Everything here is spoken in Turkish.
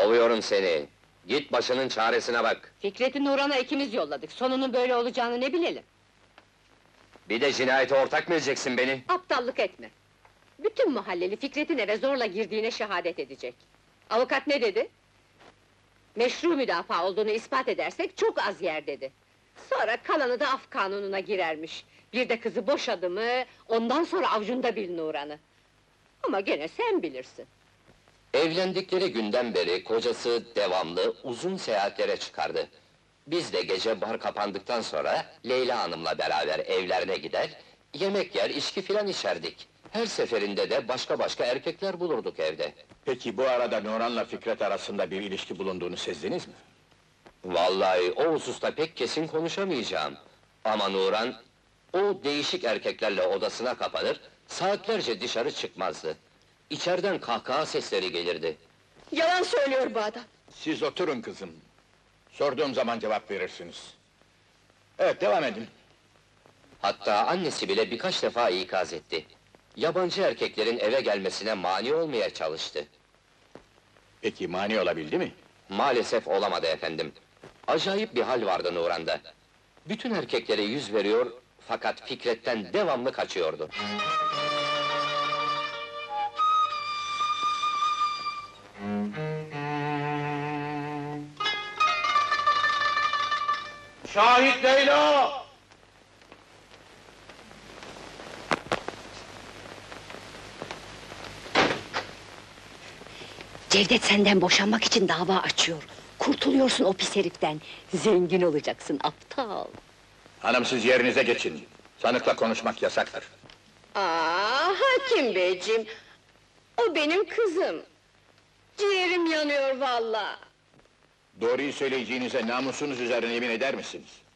Kovuyorum seni! Git başının çaresine bak! Fikret'i Nuran'a ikimiz yolladık, sonunun böyle olacağını ne bilelim? Bir de cinayete ortak mı edeceksin beni? Aptallık etme! Bütün mahalleli Fikret'in eve zorla girdiğine şehadet edecek. Avukat ne dedi? Meşru müdafaa olduğunu ispat edersek çok az yer dedi. Sonra kalanı da af kanununa girermiş. Bir de kızı boşadı mı, ondan sonra avucunda bil Nuran'ı. Ama gene sen bilirsin. Evlendikleri günden beri kocası devamlı uzun seyahatlere çıkardı. Biz de gece bar kapandıktan sonra Leyla Hanım'la beraber evlerine gider, yemek yer, içki filan içerdik. Her seferinde de başka başka erkekler bulurduk evde. Peki bu arada Nurhan'la Fikret arasında bir ilişki bulunduğunu sezdiniz mi? Vallahi o hususta pek kesin konuşamayacağım. Ama Nurhan, o değişik erkeklerle odasına kapanır, saatlerce dışarı çıkmazdı. İçeriden kahkaha sesleri gelirdi. Yalan söylüyor bu adam! Siz oturun kızım. Sorduğum zaman cevap verirsiniz. Evet, devam edin. Hatta annesi bile birkaç defa ikaz etti. Yabancı erkeklerin eve gelmesine mani olmaya çalıştı. Peki mani olabildi mi? Maalesef olamadı efendim. Acayip bir hal vardı Nurhan'da. Bütün erkeklere yüz veriyor, fakat Fikret'ten devamlı kaçıyordu. Şahit Leyla! Cevdet senden boşanmak için dava açıyor. Kurtuluyorsun o pis heriften. Zengin olacaksın aptal. Hanım, siz yerinize geçin. Sanıkla konuşmak yasaktır. Hakim beyciğim! O benim kızım! Ciğerim yanıyor vallahi! Doğruyu söyleyeceğinize namusunuz üzerine yemin eder misiniz?